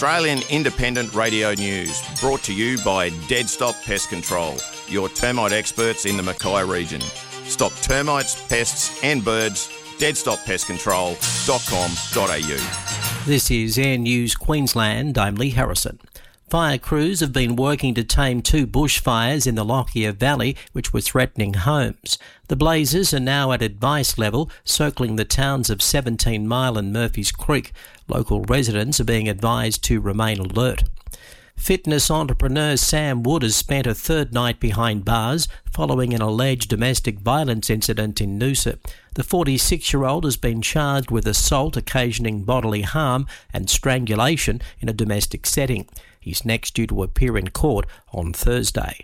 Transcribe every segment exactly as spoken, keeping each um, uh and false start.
Australian Independent Radio News, brought to you by Dead Stop Pest Control, your termite experts in the Mackay region. Stop termites, pests and birds. dead stop pest control dot com dot a u. This is Air News Queensland. I'm Lee Harrison. Fire crews have been working to tame two bushfires in the Lockyer Valley, which were threatening homes. The blazes are now at advice level, circling the towns of seventeen mile and Murphy's Creek. Local residents are being advised to remain alert. Fitness entrepreneur Sam Wood has spent a third night behind bars following an alleged domestic violence incident in Noosa. The forty-six-year-old has been charged with assault occasioning bodily harm and strangulation in a domestic setting. He's next due to appear in court on Thursday.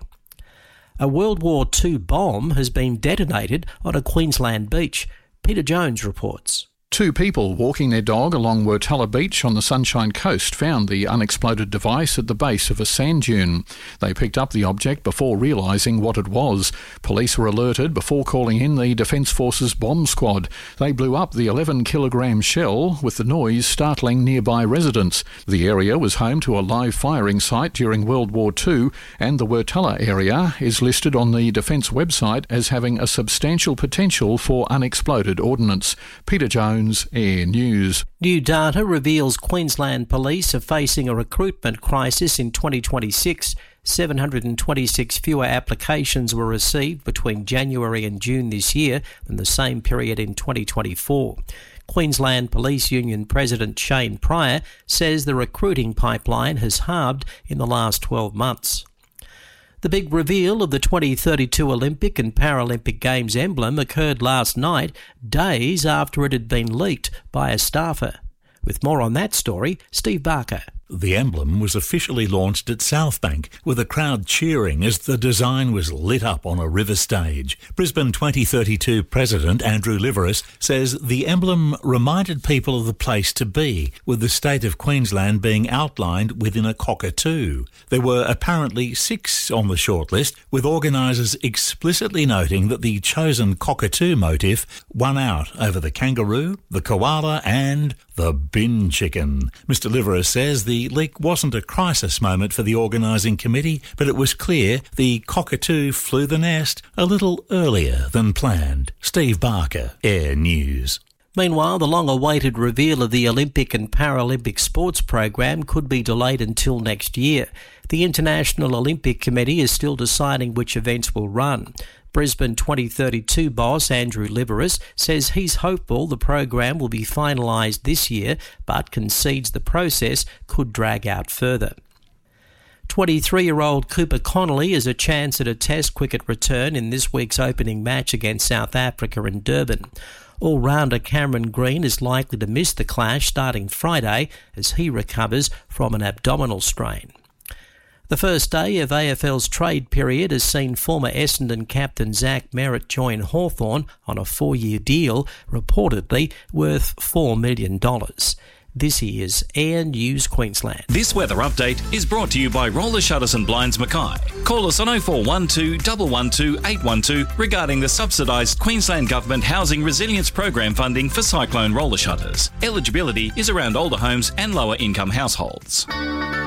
A World War Two bomb has been detonated on a Queensland beach. Peter Jones reports. Two people walking their dog along Wurtala Beach on the Sunshine Coast found the unexploded device at the base of a sand dune. They picked up the object before realising what it was. Police were alerted before calling in the Defence Force's bomb squad. They blew up the eleven kilogram shell, with the noise startling nearby residents. The area was home to a live firing site during World War Two, and the Wurtala area is listed on the Defence website as having a substantial potential for unexploded ordnance. Peter Jones, Air News. New data reveals Queensland Police are facing a recruitment crisis in twenty twenty-six. seven hundred twenty-six fewer applications were received between January and June this year than the same period in twenty twenty-four. Queensland Police Union President Shane Pryor says the recruiting pipeline has halved in the last twelve months. The big reveal of the twenty thirty-two Olympic and Paralympic Games emblem occurred last night, days after it had been leaked by a staffer. With more on that story, Steve Barker. The emblem was officially launched at Southbank, with a crowd cheering as the design was lit up on a river stage. Brisbane twenty thirty-two President Andrew Liveris says the emblem reminded people of the place to be, with the state of Queensland being outlined within a cockatoo. There were apparently six on the shortlist, with organisers explicitly noting that the chosen cockatoo motif won out over the kangaroo, the koala and the bin chicken. Mister Liveris says the The leak wasn't a crisis moment for the organising committee, but it was clear the cockatoo flew the nest a little earlier than planned. Steve Barker, Air News. Meanwhile, the long-awaited reveal of the Olympic and Paralympic sports program could be delayed until next year. The International Olympic Committee is still deciding which events will run. Brisbane twenty thirty-two boss Andrew Liveris says he's hopeful the program will be finalised this year, but concedes the process could drag out further. twenty-three-year-old Cooper Connolly has a chance at a Test cricket return in this week's opening match against South Africa in Durban. All-rounder Cameron Green is likely to miss the clash starting Friday as he recovers from an abdominal strain. The first day of A F L's trade period has seen former Essendon captain Zach Merritt join Hawthorn on a four-year deal, reportedly worth four million dollars. This is Air News Queensland. This weather update is brought to you by Roller Shutters and Blinds Mackay. Call us on oh four one two, one one two, eight one two regarding the subsidised Queensland Government Housing Resilience Program funding for cyclone roller shutters. Eligibility is around older homes and lower income households.